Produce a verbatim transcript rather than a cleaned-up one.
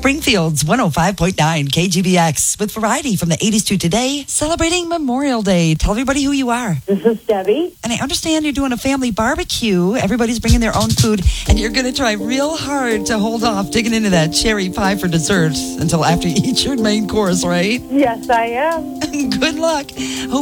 Springfield's one oh five point nine K G B X with variety from the eighties to today, celebrating Memorial Day. Tell everybody who you are. This is Debbie. And I understand you're doing a family barbecue. Everybody's bringing their own food, and you're going to try real hard to hold off digging into that cherry pie for dessert until after you eat your main course, right? Yes, I am. Good luck. Hope